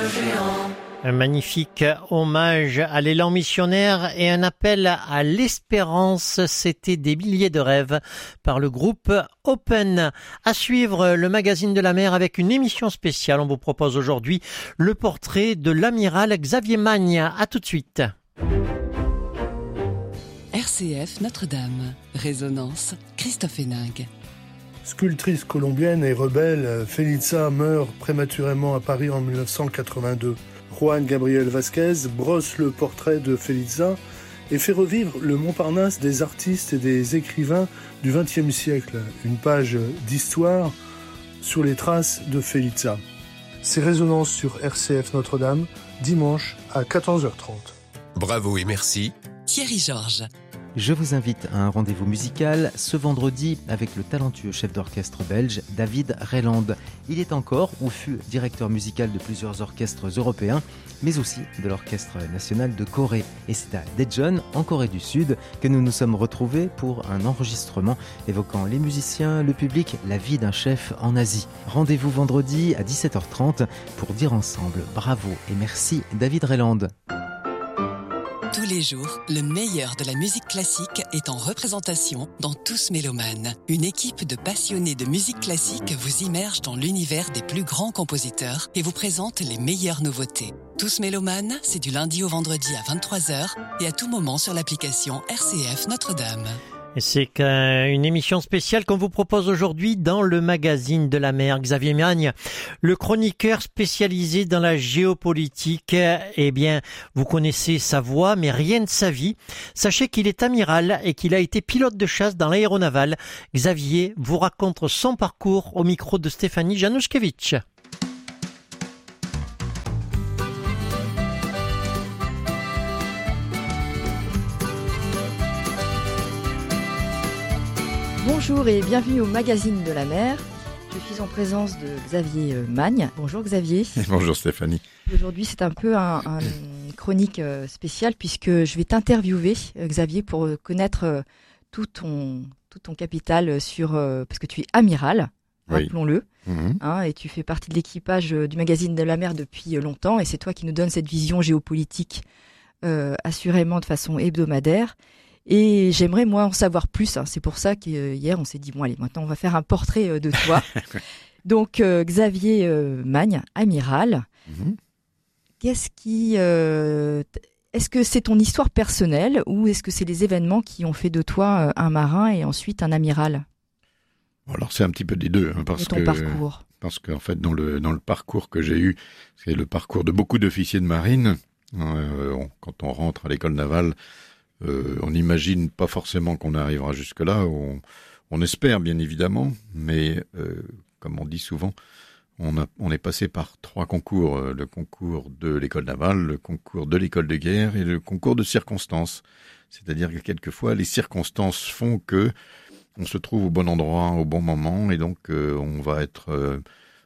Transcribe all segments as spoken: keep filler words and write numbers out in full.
Un magnifique hommage à l'élan missionnaire et un appel à l'espérance. C'était des milliers de rêves par le groupe Open. À suivre le magazine de la mer avec une émission spéciale. On vous propose aujourd'hui le portrait de l'amiral Xavier Magne. À tout de suite. R C F Notre-Dame. Résonance. Christophe Héningue. Sculptrice colombienne et rebelle, Felitza meurt prématurément à Paris en dix-neuf cent quatre-vingt-deux. Juan Gabriel Vázquez brosse le portrait de Felitza et fait revivre le Montparnasse des artistes et des écrivains du vingtième siècle. Une page d'histoire sur les traces de Felitza. C'est Résonance sur R C F Notre-Dame, dimanche à quatorze heures trente. Bravo et merci. Thierry Georges. Je vous invite à un rendez-vous musical ce vendredi avec le talentueux chef d'orchestre belge David Reiland. Il est encore ou fut directeur musical de plusieurs orchestres européens, mais aussi de l'Orchestre national de Corée. Et c'est à Daejeon, en Corée du Sud, que nous nous sommes retrouvés pour un enregistrement évoquant les musiciens, le public, la vie d'un chef en Asie. Rendez-vous vendredi à dix-sept heures trente pour dire ensemble bravo et merci David Reiland. Tous les jours, le meilleur de la musique classique est en représentation dans Tous Mélomanes. Une équipe de passionnés de musique classique vous immerge dans l'univers des plus grands compositeurs et vous présente les meilleures nouveautés. Tous Mélomanes, c'est du lundi au vendredi à vingt-trois heures et à tout moment sur l'application R C F Notre-Dame. Et c'est une émission spéciale qu'on vous propose aujourd'hui dans le magazine de la mer. Xavier Magne, le chroniqueur spécialisé dans la géopolitique, eh bien, vous connaissez sa voix, mais rien de sa vie. Sachez qu'il est amiral et qu'il a été pilote de chasse dans l'aéronaval. Xavier vous raconte son parcours au micro de Stéphanie Januszkiewicz. Bonjour et bienvenue au magazine de la mer. Je suis en présence de Xavier Magne. Bonjour Xavier. Bonjour Stéphanie. Aujourd'hui c'est un peu un, un une chronique spéciale puisque je vais t'interviewer Xavier pour connaître tout ton, tout ton capital sur, parce que tu es amiral, oui. Rappelons-le, mmh. hein, et tu fais partie de l'équipage du magazine de la mer depuis longtemps et c'est toi qui nous donne cette vision géopolitique euh, assurément de façon hebdomadaire. Et j'aimerais, moi, en savoir plus. Hein. C'est pour ça qu'hier, on s'est dit, bon, allez, maintenant, on va faire un portrait de toi. Donc, euh, Xavier euh, Magne, amiral. Mm-hmm. Qu'est-ce qui... Euh, est-ce que c'est ton histoire personnelle ou est-ce que c'est les événements qui ont fait de toi euh, un marin et ensuite un amiral ? Alors, c'est un petit peu des deux. Hein, parce et ton que, parcours. Parce qu'en fait, dans le, dans le parcours que j'ai eu, c'est le parcours de beaucoup d'officiers de marine. Euh, on, quand on rentre à l'école navale, Euh, on n'imagine pas forcément qu'on arrivera jusque-là, on, on espère bien évidemment, mais euh, comme on dit souvent, on, a, on est passé par trois concours, euh, le concours de l'école navale, le concours de l'école de guerre et le concours de circonstances. C'est-à-dire que quelquefois les circonstances font que on se trouve au bon endroit, au bon moment, et donc euh, on va être euh,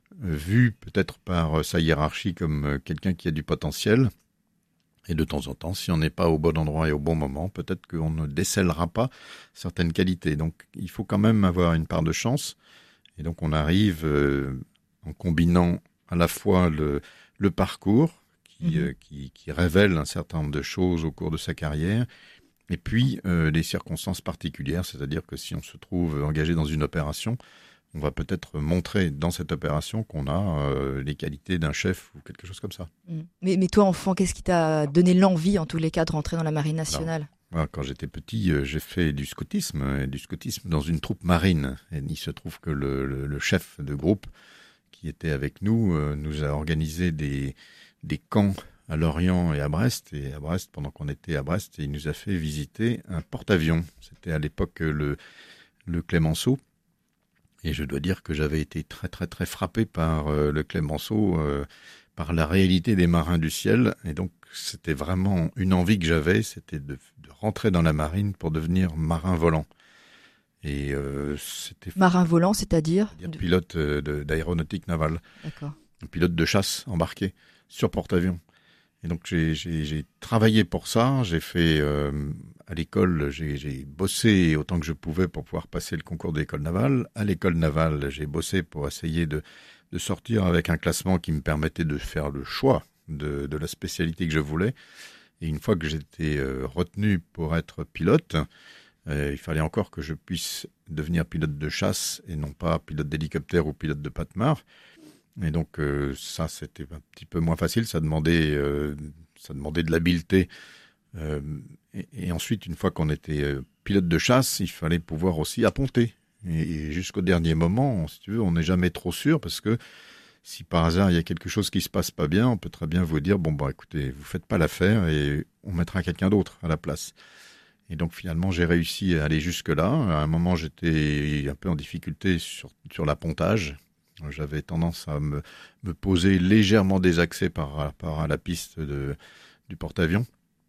vu peut-être par sa hiérarchie comme euh, quelqu'un qui a du potentiel. Et de temps en temps, si on n'est pas au bon endroit et au bon moment, peut-être qu'on ne décèlera pas certaines qualités. Donc, il faut quand même avoir une part de chance. Et donc, on arrive euh, en combinant à la fois le, le parcours qui, mmh. euh, qui, qui révèle un certain nombre de choses au cours de sa carrière, et puis euh, les circonstances particulières, c'est-à-dire que si on se trouve engagé dans une opération, on va peut-être montrer dans cette opération qu'on a euh, les qualités d'un chef ou quelque chose comme ça. Mais, mais toi, enfant, qu'est-ce qui t'a donné l'envie, en tous les cas, de rentrer dans la marine nationale ? Alors, voilà, quand j'étais petit, euh, j'ai fait du scoutisme, et du scoutisme dans une troupe marine. Et il se trouve que le, le, le chef de groupe qui était avec nous euh, nous a organisé des, des camps à Lorient et à Brest. Et à Brest, pendant qu'on était à Brest, il nous a fait visiter un porte-avions. C'était à l'époque le, le Clémenceau. Et je dois dire que j'avais été très très très frappé par euh, le Clémenceau, euh, par la réalité des marins du ciel. Et donc c'était vraiment une envie que j'avais, c'était de, de rentrer dans la marine pour devenir marin volant. Et euh, c'était marin volant, c'est-à-dire, c'est-à-dire pilote euh, de, d'aéronautique navale. D'accord. Pilote de chasse embarqué sur porte-avions. Et donc j'ai, j'ai, j'ai travaillé pour ça. J'ai fait euh, à l'école, j'ai, j'ai bossé autant que je pouvais pour pouvoir passer le concours de l'école navale. À l'école navale, j'ai bossé pour essayer de de sortir avec un classement qui me permettait de faire le choix de, de la spécialité que je voulais. Et une fois que j'étais euh, retenu pour être pilote, euh, il fallait encore que je puisse devenir pilote de chasse et non pas pilote d'hélicoptère ou pilote de patemar. Et donc euh, ça, c'était un petit peu moins facile. Ça demandait, euh, ça demandait de l'habileté. Euh, et, et ensuite, une fois qu'on était euh, pilote de chasse, il fallait pouvoir aussi apponter. Et, et jusqu'au dernier moment, si tu veux, on n'est jamais trop sûr parce que si par hasard il y a quelque chose qui se passe pas bien, on peut très bien vous dire bon bah écoutez, vous faites pas l'affaire et on mettra quelqu'un d'autre à la place. Et donc finalement j'ai réussi à aller jusque là. À un moment j'étais un peu en difficulté sur sur l'appontage. J'avais tendance à me me poser légèrement des accès par rapport à la piste de du porte-avions.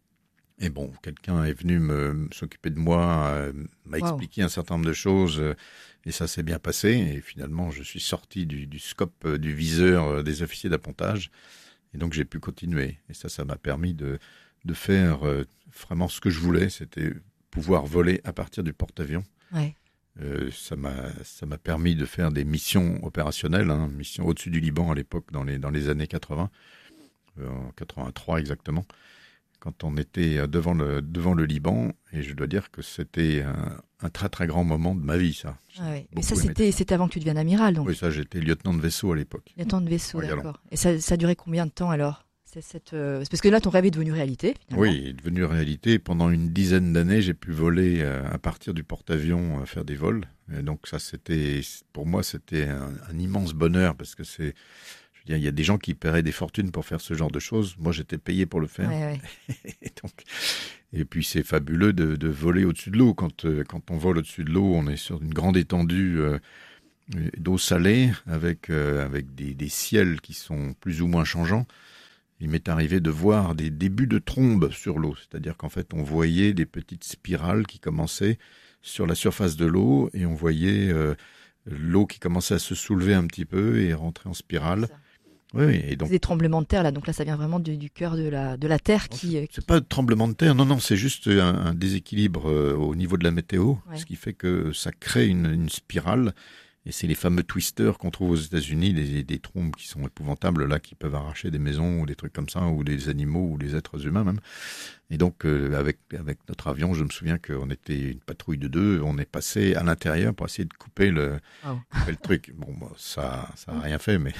Et bon, quelqu'un est venu me s'occuper de moi, euh, m'a wow. expliqué un certain nombre de choses. Euh, Et ça s'est bien passé. Et finalement, je suis sorti du, du scope euh, du viseur euh, des officiers d'appontage. Et donc, j'ai pu continuer. Et ça, ça m'a permis de, de faire euh, vraiment ce que je voulais. C'était pouvoir voler à partir du porte-avions. Ouais. Euh, ça m'a, ça m'a permis de faire des missions opérationnelles, hein, missions au-dessus du Liban à l'époque, dans les, dans les années quatre-vingts, euh, en quatre-vingt-trois exactement, quand on était devant le, devant le Liban. Et je dois dire que c'était un, un très très grand moment de ma vie, ça. Ah ouais. Mais ça, c'était, c'était avant que tu deviennes amiral, donc. Oui, ça, j'étais lieutenant de vaisseau à l'époque. Lieutenant de vaisseau, ouais, d'accord. alors. Et ça, ça a duré combien de temps alors? C'est cette, euh... Parce que là, ton rêve est devenu réalité, finalement. Oui, il est devenu réalité. Pendant une dizaine d'années, j'ai pu voler euh, à partir du porte-avions, euh, faire des vols. Et donc ça, c'était, pour moi, c'était un, un immense bonheur parce que c'est... Il y a des gens qui paieraient des fortunes pour faire ce genre de choses. Moi, j'étais payé pour le faire. Ouais, ouais. et, donc, et puis, c'est fabuleux de, de voler au-dessus de l'eau. Quand, euh, quand on vole au-dessus de l'eau, on est sur une grande étendue euh, d'eau salée avec, euh, avec des, des ciels qui sont plus ou moins changeants. Il m'est arrivé de voir des débuts de trombes sur l'eau. C'est-à-dire qu'en fait, on voyait des petites spirales qui commençaient sur la surface de l'eau et on voyait euh, l'eau qui commençait à se soulever un petit peu et rentrer en spirale. Oui, et donc c'est des tremblements de terre là, donc là ça vient vraiment du, du cœur de la de la terre qui. C'est, c'est pas de tremblement de terre, non non, c'est juste un, un déséquilibre euh, au niveau de la météo, ouais. Ce qui fait que ça crée une, une spirale. Et c'est les fameux twisters qu'on trouve aux États-Unis, des, des trombes qui sont épouvantables là, qui peuvent arracher des maisons ou des trucs comme ça, ou des animaux ou des êtres humains même. Et donc euh, avec avec notre avion, je me souviens qu'on était une patrouille de deux, on est passé à l'intérieur pour essayer de couper le, oh. couper le truc. Bon, bah, ça ça a rien fait, mais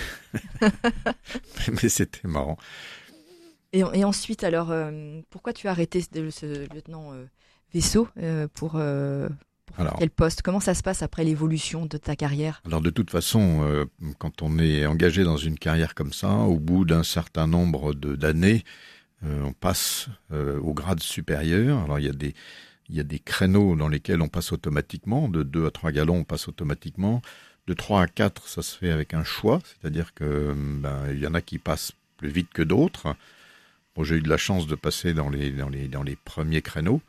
mais c'était marrant. Et, et ensuite, alors, euh, pourquoi tu as arrêté ce, ce lieutenant euh, vaisseau euh, pour euh, Alors, quel poste? Comment ça se passe après l'évolution de ta carrière? Alors de toute façon, euh, quand on est engagé dans une carrière comme ça, au bout d'un certain nombre de, d'années, euh, on passe euh, au grade supérieur. Alors il y a des il y a des créneaux dans lesquels on passe automatiquement. De deux à trois galons, on passe automatiquement. De trois à quatre, ça se fait avec un choix. C'est-à-dire que ben, il y en a qui passent plus vite que d'autres. Bon, j'ai eu de la chance de passer dans les dans les dans les premiers créneaux.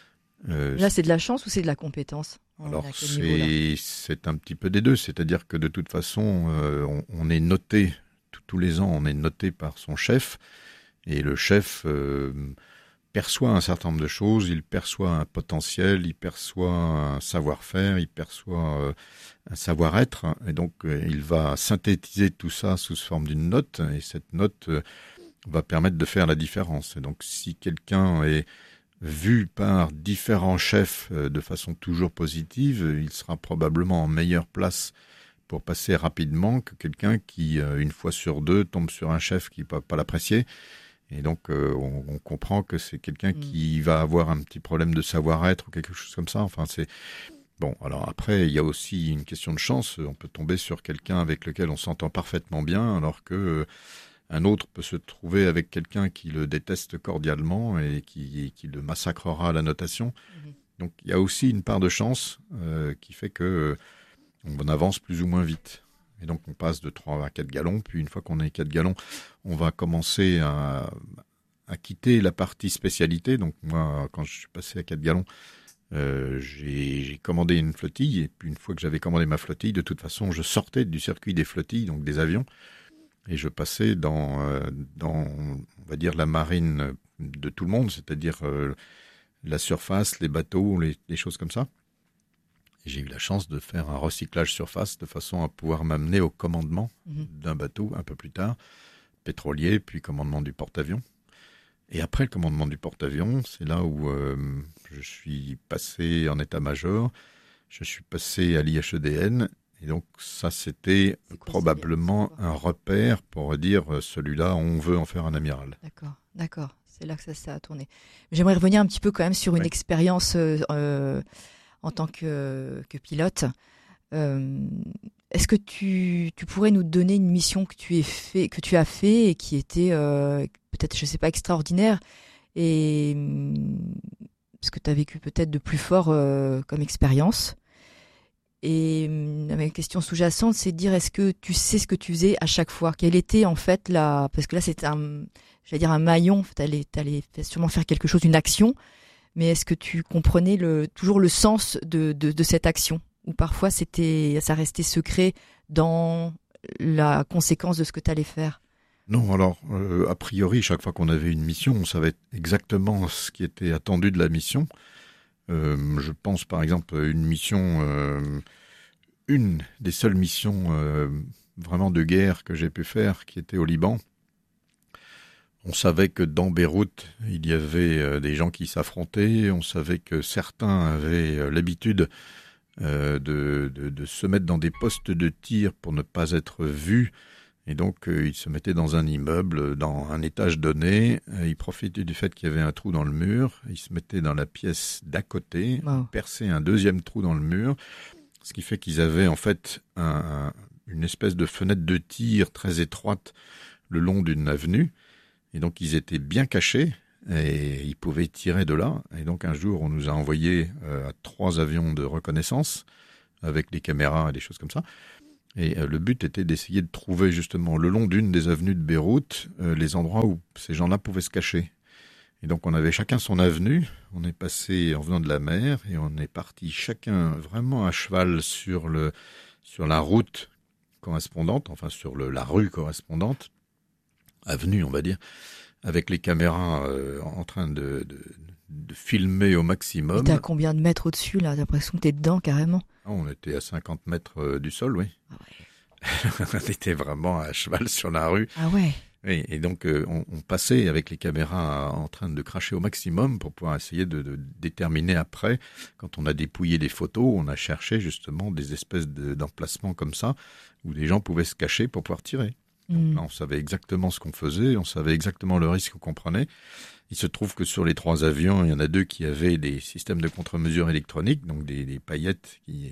Euh, Là, c'est de la chance ou c'est de la compétence? Alors, c'est, c'est un petit peu des deux. C'est-à-dire que de toute façon, euh, on, on est noté, tout, tous les ans, on est noté par son chef. Et le chef euh, perçoit un certain nombre de choses. Il perçoit un potentiel, il perçoit un savoir-faire, il perçoit euh, un savoir-être. Et donc, euh, il va synthétiser tout ça sous forme d'une note. Et cette note euh, va permettre de faire la différence. Et donc, si quelqu'un est vu par différents chefs de façon toujours positive, il sera probablement en meilleure place pour passer rapidement que quelqu'un qui, une fois sur deux, tombe sur un chef qui ne peut pas l'apprécier. Et donc, on, on comprend que c'est quelqu'un mmh. qui va avoir un petit problème de savoir-être ou quelque chose comme ça. Enfin, c'est... Bon, alors après, il y a aussi une question de chance. On peut tomber sur quelqu'un avec lequel on s'entend parfaitement bien, alors que un autre peut se trouver avec quelqu'un qui le déteste cordialement et qui, qui le massacrera à la notation. Mmh. Donc il y a aussi une part de chance euh, qui fait que euh, on avance plus ou moins vite. Et donc on passe de trois à quatre gallons, puis une fois qu'on est quatre gallons, on va commencer à, à quitter la partie spécialité. Donc moi, quand je suis passé à quatre gallons, euh, j'ai, j'ai commandé une flottille, et puis une fois que j'avais commandé ma flottille, de toute façon, je sortais du circuit des flottilles, donc des avions, et je passais dans, euh, dans, on va dire, la marine de tout le monde, c'est-à-dire euh, la surface, les bateaux, les, les choses comme ça. Et j'ai eu la chance de faire un recyclage surface de façon à pouvoir m'amener au commandement mmh. d'un bateau un peu plus tard, pétrolier, puis commandement du porte-avions. Et après le commandement du porte-avions, c'est là où euh, je suis passé en état-major, je suis passé à l'I H E D N, et donc ça c'était probablement un repère pour dire celui-là, on veut en faire un amiral. D'accord, d'accord, c'est là que ça, ça a tourné. J'aimerais revenir un petit peu quand même sur une oui. expérience euh, en tant que, que pilote. Euh, est-ce que tu, tu pourrais nous donner une mission que tu, aies fait, que tu as fait et qui était euh, peut-être, je ne sais pas, extraordinaire et ce que tu as vécu peut-être de plus fort euh, comme expérience? Et ma question sous-jacente, c'est de dire, est-ce que tu sais ce que tu faisais à chaque fois? Quelle était en fait la... Parce que là, c'est un, j'allais dire un maillon, tu allais, allais sûrement faire quelque chose, une action, mais est-ce que tu comprenais le, toujours le sens de, de, de cette action? Ou parfois, c'était, ça restait secret dans la conséquence de ce que tu allais faire? Non, alors, euh, a priori, chaque fois qu'on avait une mission, on savait exactement ce qui était attendu de la mission. Euh, je pense par exemple à une mission, euh, une des seules missions euh, vraiment de guerre que j'ai pu faire, qui était au Liban. On savait que dans Beyrouth, il y avait euh, des gens qui s'affrontaient. On savait que certains avaient euh, l'habitude euh, de, de, de se mettre dans des postes de tir pour ne pas être vus. Et donc, euh, ils se mettaient dans un immeuble, dans un étage donné. Euh, ils profitaient du fait qu'il y avait un trou dans le mur. Ils se mettaient dans la pièce d'à côté, wow. perçaient un deuxième trou dans le mur. Ce qui fait qu'ils avaient en fait un, un, une espèce de fenêtre de tir très étroite le long d'une avenue. Et donc, ils étaient bien cachés et ils pouvaient tirer de là. Et donc, un jour, on nous a envoyé euh, trois avions de reconnaissance avec des caméras et des choses comme ça. Et euh, le but était d'essayer de trouver justement le long d'une des avenues de Beyrouth euh, les endroits où ces gens-là pouvaient se cacher. Et donc on avait chacun son avenue, on est passé en venant de la mer et on est parti chacun vraiment à cheval sur, le, sur la route correspondante, enfin sur le, la rue correspondante, avenue on va dire, avec les caméras euh, en train de, de, de filmer au maximum. Et t'es à combien de mètres au-dessus là? T'as l'impression que t'es dedans carrément? On était à cinquante mètres euh, du sol, oui. Ah ouais. On était vraiment à cheval sur la rue. Ah ouais. Oui, et donc euh, on, on passait avec les caméras en train de cracher au maximum pour pouvoir essayer de, de déterminer après, quand on a dépouillé les photos, on a cherché justement des espèces de, d'emplacements comme ça, où les gens pouvaient se cacher pour pouvoir tirer. Donc mmh. là, on savait exactement ce qu'on faisait, on savait exactement le risque qu'on prenait. Il se trouve que sur les trois avions, il y en a deux qui avaient des systèmes de contre-mesure électroniques, donc des, des paillettes qui,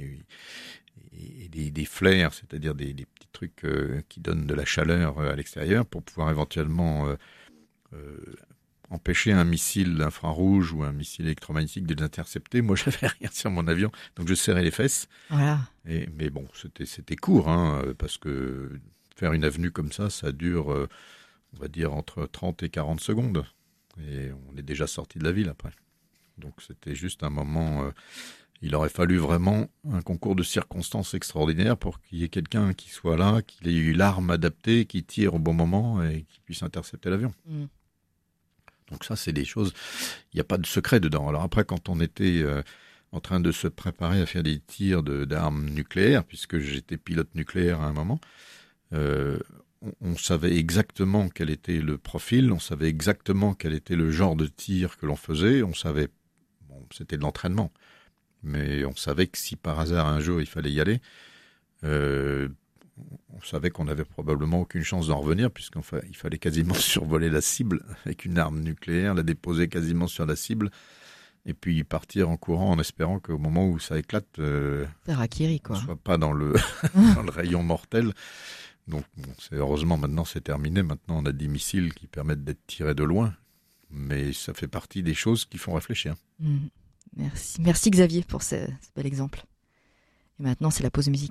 et des, des flares, c'est-à-dire des, des petits trucs euh, qui donnent de la chaleur euh, à l'extérieur pour pouvoir éventuellement euh, euh, empêcher un missile infrarouge ou un missile électromagnétique de les intercepter. Moi, j'avais rien sur mon avion, donc je serrais les fesses. Voilà. Et, mais bon, c'était, c'était court, hein, parce que faire une avenue comme ça, ça dure, euh, on va dire, entre trente et quarante secondes. Et on est déjà sorti de la ville après. Donc c'était juste un moment... Euh, il aurait fallu vraiment un concours de circonstances extraordinaires pour qu'il y ait quelqu'un qui soit là, qu'il ait eu l'arme adaptée, qui tire au bon moment et qui puisse intercepter l'avion. Mmh. Donc ça, c'est des choses... Il n'y a pas de secret dedans. Alors après, quand on était euh, en train de se préparer à faire des tirs de, d'armes nucléaires, puisque j'étais pilote nucléaire à un moment... Euh, on savait exactement quel était le profil, on savait exactement quel était le genre de tir que l'on faisait, on savait, bon, c'était de l'entraînement, mais on savait que si par hasard un jour il fallait y aller, euh, on savait qu'on n'avait probablement aucune chance d'en revenir, puisqu'il fa- fallait quasiment survoler la cible avec une arme nucléaire, la déposer quasiment sur la cible, et puis partir en courant en espérant qu'au moment où ça éclate, euh, Harakiri, quoi. on ne soit pas dans le, dans le rayon mortel. Donc, bon, c'est, heureusement, maintenant, c'est terminé. Maintenant, on a des missiles qui permettent d'être tirés de loin. Mais ça fait partie des choses qui font réfléchir. Mmh. Merci. Merci Xavier pour ce, ce bel exemple. Et maintenant, c'est la pause musicale.